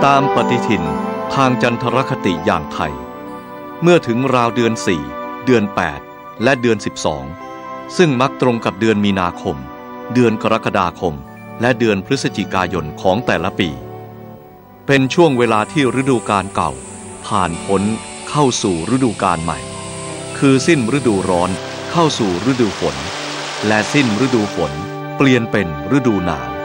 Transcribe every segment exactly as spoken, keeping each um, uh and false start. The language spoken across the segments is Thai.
ตามปฏิทินทางจันทรคติอย่างไทยเมื่อถึงราวเดือนสี่เดือนแปดและเดือนสิบสองซึ่งมักตรงกับเดือนมีนาคมเดือนกรกฎาคมและเดือนพฤศจิกายนของแต่ละปีเป็นช่วงเวลาที่ฤดูกาลเก่าผ่านพ้นเข้าสู่ฤดูกาลใหม่คือสิ้นฤดูร้อนเข้าสู่ฤดูฝนและสิ้นฤดูฝนเปลี่ยนเป็นฤดูหนาว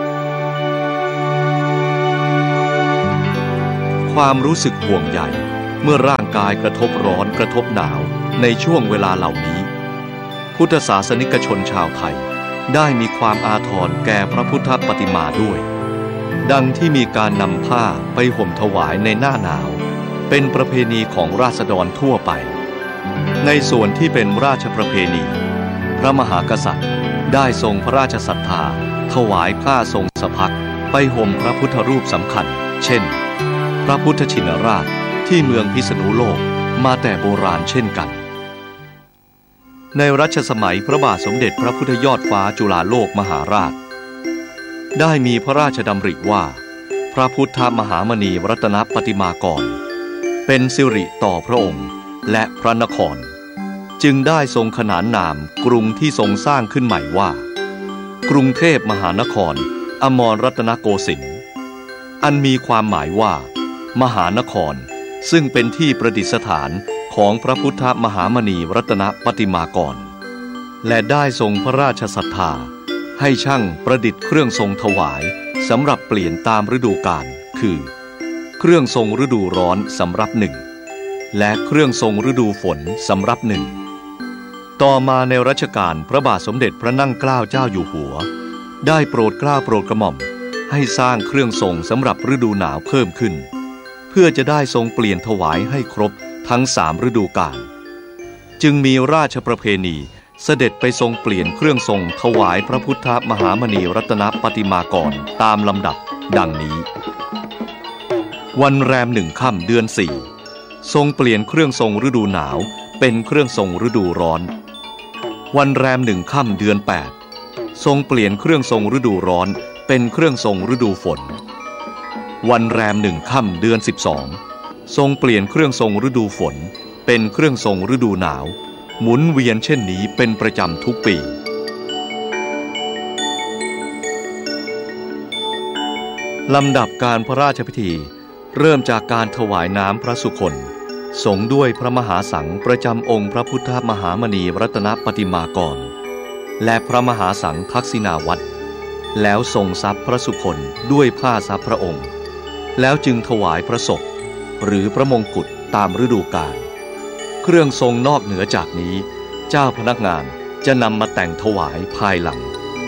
ความรู้สึกห่วงใยเมื่อร่างกายกระทบร้อนกระทบหนาวในช่วงเวลาเหล่านี้พุทธศาสนิกชนชาวไทยได้มีความอาทรแก่พระพุทธปฏิมาด้วยดังที่มีการนำผ้าไปห่มถวายในหน้าหนาวเป็นประเพณีของราษฎรทั่วไปในส่วนที่เป็นราชประเพณีพระมหากษัตริย์ได้ทรงพระราชศรัทธาถวายผ้าทรงสะพักไปห่มพระพุทธรูปสำคัญเช่นพระพุทธชินราชที่เมืองพิษณุโลกมาแต่โบราณเช่นกันในรัชสมัยพระบาทสมเด็จพระพุทธยอดฟ้าจุฬาโลกมหาราชได้มีพระราชดำริว่าพระพุทธมหามณีรัตนปฏิมากรเป็นสิริต่อพระองค์และพระนครจึงได้ทรงขนานนามกรุงที่ทรงสร้างขึ้นใหม่ว่ากรุงเทพมหานครอมรรัตนโกสินทร์อันมีความหมายว่ามหานครซึ่งเป็นที่ประดิษฐานของพระพุทธมหามณีรัตนปฏิมากรและได้ทรงพระราชศรัทธาให้ช่างประดิษฐ์เครื่องทรงถวายสำหรับเปลี่ยนตามฤดูกาลคือเครื่องทรงฤดูร้อนสำรับหนึ่งและเครื่องทรงฤดูฝนสำรับหนึ่งต่อมาในรัชกาลพระบาทสมเด็จพระนั่งเกล้าเจ้าอยู่หัวได้โปรดเกล้าโปรดกระหม่อมให้สร้างเครื่องทรงสำหรับฤดูหนาวเพิ่มขึ้นเพื่อจะได้ทรงเปลี่ยนถวายให้ครบทั้งสามฤดูกาลจึงมีราชประเพณีเสด็จไปทรงเปลี่ยนเครื่องทรงถวายพระพุทธมหามณีรัตนปฏิมากรตามลำดับดังนี้วันแรมหนึ่งค่ำเดือนสี่ทรงเปลี่ยนเครื่องทรงฤดูหนาวเป็นเครื่องทรงฤดูร้อนวันแรมหนึ่งค่ำเดือนแปดทรงเปลี่ยนเครื่องทรงฤดูร้อนเป็นเครื่องทรงฤดูฝนวันแรมหนึ่งค่ำเดือนสิบสองทรงเปลี่ยนเครื่องทรงฤดูฝนเป็นเครื่องทรงฤดูหนาวหมุนเวียนเช่นนี้เป็นประจำทุกปีลำดับการพระราชพิธีเริ่มจากการถวายน้ำพระสุคนสงด้วยพระมหาสังฆประจำองค์พระพุทธมหามณีรัตนปฏิมากรและพระมหาสังฆทักษิณาวัตรแล้วทรงซับพระสุคนด้วยผ้าซับพระองค์แล้วจึงถวายพระศพหรือพระมงกุฎตามฤดูกาลเครื่องทรงนอกเหนือจากนี้เจ้าพนักงานจะนำมาแต่งถวายภายหลัง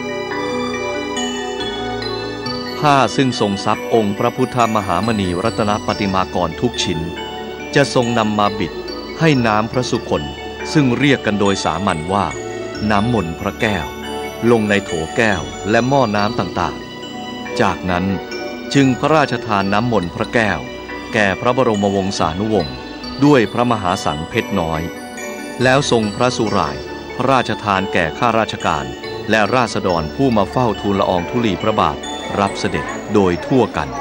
ผ้าซึ่งทรงซับองค์พระพุทธมหามณีรัตนปฏิมากรทุกชิ้นจะทรงนำมาบิดให้น้ำพระสุคนซึ่งเรียกกันโดยสามัญว่าน้ำมนต์พระแก้วลงในโถแก้วและหม้อน้ำต่างๆจากนั้นจึงพระราชทานน้ำมนต์พระแก้วแก่พระบรมวงศานุวงศ์ด้วยพระมหาสังเพชรน้อยแล้วทรงพระสุร่ายพระราชทานแก่ข้าราชการและราษฎรผู้มาเฝ้าทูลละอองธุลีพระบาทรับเสด็จโดยทั่วกัน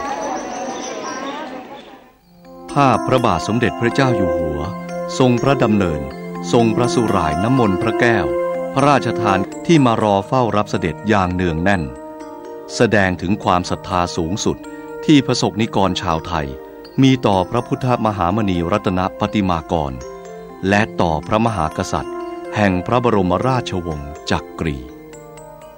ภาพพระบาทสมเด็จพระเจ้าอยู่หัวทรงพระดำเนินทรงพระสุร่ายน้ำมนต์พระแก้วพระราชทานที่มารอเฝ้ารับเสด็จอย่างเนืองแน่นแสดงถึงความศรัทธาสูงสุดที่ประสบนิกรชาวไทยมีต่อพระพุทธมหามณีรัตนปฏิมากรและต่อพระมหากษัตริย์แห่งพระบรมราชวงศ์จักรี